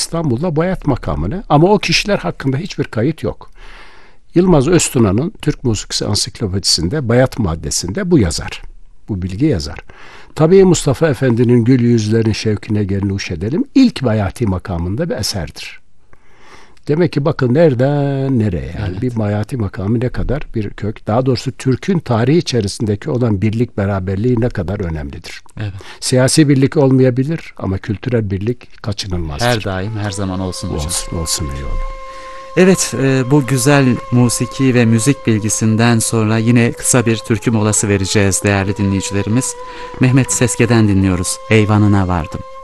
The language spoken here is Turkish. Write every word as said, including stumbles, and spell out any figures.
İstanbul'da bayat makamını, ama o kişiler hakkında hiçbir kayıt yok. Yılmaz Öztuna'nın Türk Musikisi Ansiklopedisinde bayat maddesinde bu yazar. Bu bilgi yazar. Tabii Mustafa Efendi'nin Gül Yüzlerin Şevkine Gel Nuş Edelim ilk bayati makamında bir eserdir. Demek ki bakın nereden nereye, yani Evet. bir bayati makamı ne kadar bir kök, daha doğrusu Türk'ün tarihi içerisindeki olan birlik beraberliği ne kadar önemlidir. Evet. Siyasi birlik olmayabilir ama kültürel birlik kaçınılmazdır. Her daim, her zaman olsun hocam. Olsun, olsun eyvallah. Evet, e, bu güzel musiki ve müzik bilgisinden sonra yine kısa bir türkü molası vereceğiz değerli dinleyicilerimiz. Mehmet Seske'den dinliyoruz. Eyvanına vardım.